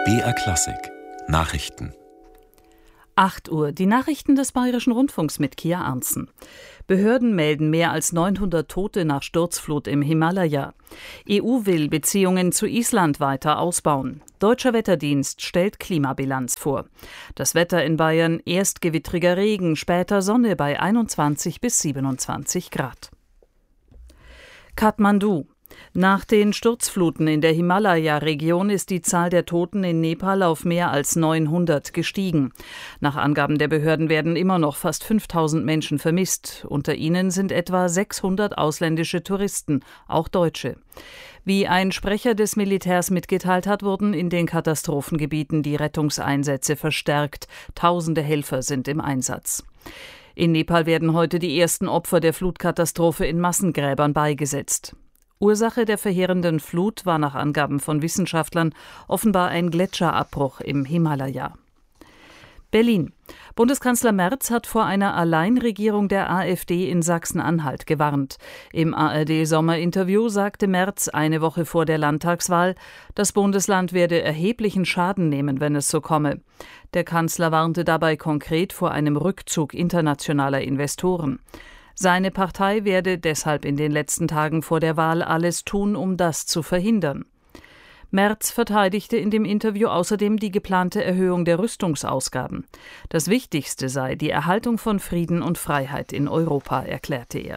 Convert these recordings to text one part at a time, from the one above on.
BR Klassik Nachrichten. 8 Uhr, die Nachrichten des Bayerischen Rundfunks mit Kia Arntzen. Behörden melden mehr als 900 Tote nach Sturzflut im Himalaya. EU will Beziehungen zu Island weiter ausbauen. Deutscher Wetterdienst stellt Klimabilanz vor. Das Wetter in Bayern: erst gewittriger Regen, später Sonne bei 21 bis 27 Grad. Kathmandu. Nach den Sturzfluten in der Himalaya-Region ist die Zahl der Toten in Nepal auf mehr als 900 gestiegen. Nach Angaben der Behörden werden immer noch fast 5000 Menschen vermisst. Unter ihnen sind etwa 600 ausländische Touristen, auch Deutsche. Wie ein Sprecher des Militärs mitgeteilt hat, wurden in den Katastrophengebieten die Rettungseinsätze verstärkt. Tausende Helfer sind im Einsatz. In Nepal werden heute die ersten Opfer der Flutkatastrophe in Massengräbern beigesetzt. Ursache der verheerenden Flut war nach Angaben von Wissenschaftlern offenbar ein Gletscherabbruch im Himalaya. Berlin. Bundeskanzler Merz hat vor einer Alleinregierung der AfD in Sachsen-Anhalt gewarnt. Im ARD-Sommerinterview sagte Merz eine Woche vor der Landtagswahl, das Bundesland werde erheblichen Schaden nehmen, wenn es so komme. Der Kanzler warnte dabei konkret vor einem Rückzug internationaler Investoren. Seine Partei werde deshalb in den letzten Tagen vor der Wahl alles tun, um das zu verhindern. Merz verteidigte in dem Interview außerdem die geplante Erhöhung der Rüstungsausgaben. Das Wichtigste sei die Erhaltung von Frieden und Freiheit in Europa, erklärte er.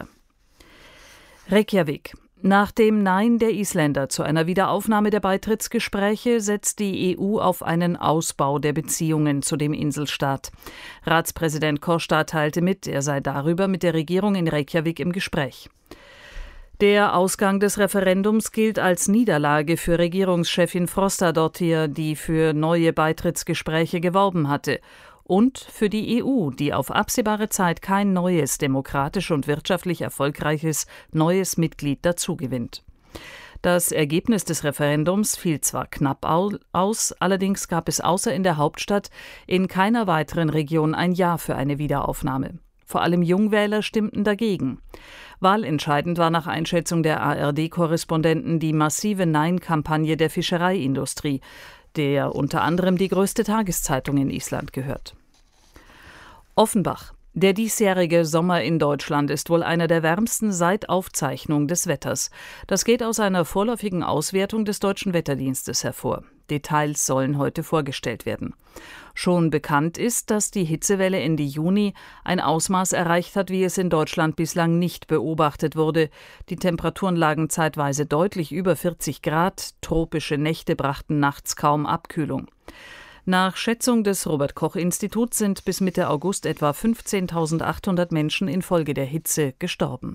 Reykjavik. Nach dem Nein der Isländer zu einer Wiederaufnahme der Beitrittsgespräche setzt die EU auf einen Ausbau der Beziehungen zu dem Inselstaat. Ratspräsident Costa teilte mit, er sei darüber mit der Regierung in Reykjavik im Gespräch. Der Ausgang des Referendums gilt als Niederlage für Regierungschefin Frostadóttir, die für neue Beitrittsgespräche geworben hatte. Und für die EU, die auf absehbare Zeit kein neues, demokratisch und wirtschaftlich erfolgreiches neues Mitglied dazugewinnt. Das Ergebnis des Referendums fiel zwar knapp aus, allerdings gab es außer in der Hauptstadt in keiner weiteren Region ein Ja für eine Wiederaufnahme. Vor allem Jungwähler stimmten dagegen. Wahlentscheidend war nach Einschätzung der ARD-Korrespondenten die massive Nein-Kampagne der Fischereiindustrie, der unter anderem die größte Tageszeitung in Island gehört. Offenbach. Der diesjährige Sommer in Deutschland ist wohl einer der wärmsten seit Aufzeichnung des Wetters. Das geht aus einer vorläufigen Auswertung des Deutschen Wetterdienstes hervor. Details sollen heute vorgestellt werden. Schon bekannt ist, dass die Hitzewelle Ende Juni ein Ausmaß erreicht hat, wie es in Deutschland bislang nicht beobachtet wurde. Die Temperaturen lagen zeitweise deutlich über 40 Grad. Tropische Nächte brachten nachts kaum Abkühlung. Nach Schätzung des Robert-Koch-Instituts sind bis Mitte August etwa 15.800 Menschen infolge der Hitze gestorben.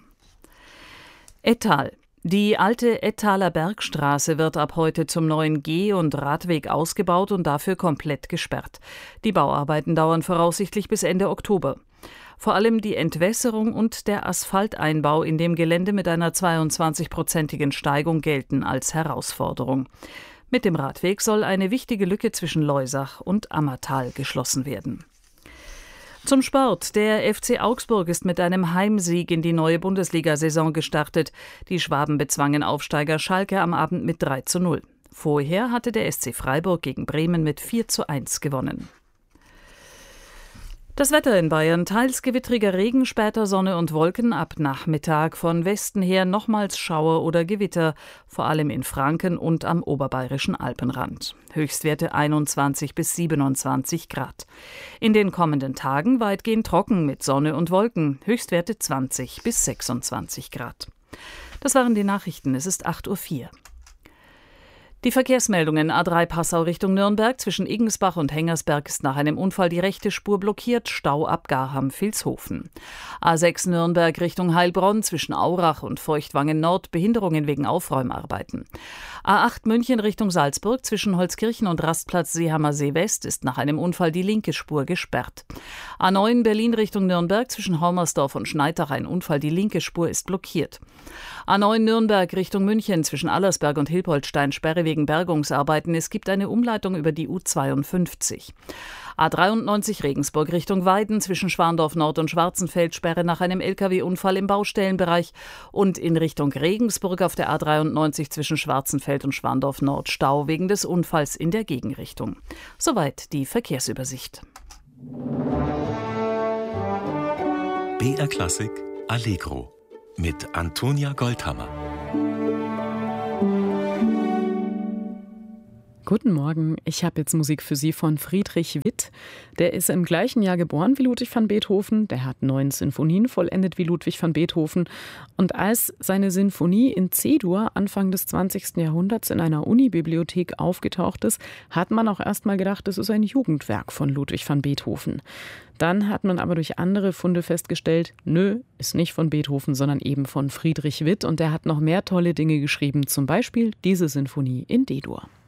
Ettal. Die alte Ettaler Bergstraße wird ab heute zum neuen Geh- und Radweg ausgebaut und dafür komplett gesperrt. Die Bauarbeiten dauern voraussichtlich bis Ende Oktober. Vor allem die Entwässerung und der Asphalteinbau in dem Gelände mit einer 22-prozentigen Steigung gelten als Herausforderung. Mit dem Radweg soll eine wichtige Lücke zwischen Loisach und Ammertal geschlossen werden. Zum Sport. Der FC Augsburg ist mit einem Heimsieg in die neue Bundesliga-Saison gestartet. Die Schwaben bezwangen Aufsteiger Schalke am Abend mit 3:0. Vorher hatte der SC Freiburg gegen Bremen mit 4:1 gewonnen. Das Wetter in Bayern: teils gewittriger Regen, später Sonne und Wolken, ab Nachmittag von Westen her nochmals Schauer oder Gewitter, vor allem in Franken und am oberbayerischen Alpenrand. Höchstwerte 21 bis 27 Grad. In den kommenden Tagen weitgehend trocken mit Sonne und Wolken, Höchstwerte 20 bis 26 Grad. Das waren die Nachrichten, es ist 8:04 Uhr. Die Verkehrsmeldungen: A3 Passau Richtung Nürnberg, zwischen Iggensbach und Hengersberg ist nach einem Unfall die rechte Spur blockiert, Stau ab Garham-Vilshofen. A6 Nürnberg Richtung Heilbronn, zwischen Aurach und Feuchtwangen Nord, Behinderungen wegen Aufräumarbeiten. A8 München Richtung Salzburg, zwischen Holzkirchen und Rastplatz Seehamer See West ist nach einem Unfall die linke Spur gesperrt. A9 Berlin Richtung Nürnberg, zwischen Hormersdorf und Schneidach ein Unfall, die linke Spur ist blockiert. A9 Nürnberg Richtung München, zwischen Allersberg und Hilpoltstein Sperre wegen wegen Bergungsarbeiten. Es gibt eine Umleitung über die U52. A93 Regensburg Richtung Weiden zwischen Schwandorf Nord und Schwarzenfeld, Sperre nach einem Lkw-Unfall im Baustellenbereich, und in Richtung Regensburg auf der A93 zwischen Schwarzenfeld und Schwandorf Nord Stau wegen des Unfalls in der Gegenrichtung. Soweit die Verkehrsübersicht. BR Klassik Allegro mit Antonia Goldhammer. Guten Morgen, ich habe jetzt Musik für Sie von Friedrich Witt. Der ist im gleichen Jahr geboren wie Ludwig van Beethoven. Der hat 9 Sinfonien vollendet wie Ludwig van Beethoven. Und als seine Sinfonie in C-Dur Anfang des 20. Jahrhunderts in einer Unibibliothek aufgetaucht ist, hat man auch erst mal gedacht, es ist ein Jugendwerk von Ludwig van Beethoven. Dann hat man aber durch andere Funde festgestellt, nö, ist nicht von Beethoven, sondern eben von Friedrich Witt. Und der hat noch mehr tolle Dinge geschrieben, zum Beispiel diese Sinfonie in D-Dur.